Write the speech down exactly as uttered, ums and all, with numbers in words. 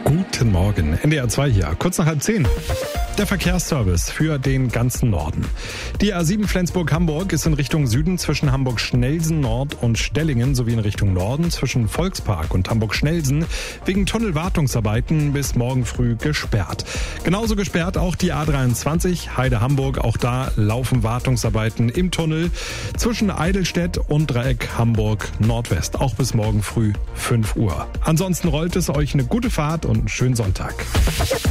Guten Morgen, N D R zwei hier, kurz nach halb zehn. Der Verkehrsservice für den ganzen Norden. Die A sieben Flensburg-Hamburg ist in Richtung Süden zwischen Hamburg-Schnelsen Nord und Stellingen sowie in Richtung Norden zwischen Volkspark und Hamburg-Schnelsen wegen Tunnelwartungsarbeiten bis morgen früh gesperrt. Genauso gesperrt auch die A dreiundzwanzig Heide-Hamburg. Auch da laufen Wartungsarbeiten im Tunnel zwischen Eidelstedt und Dreieck Hamburg-Nordwest. Auch bis morgen früh fünf Uhr. Ansonsten rollt es euch eine gute Fahrt und einen schönen Sonntag.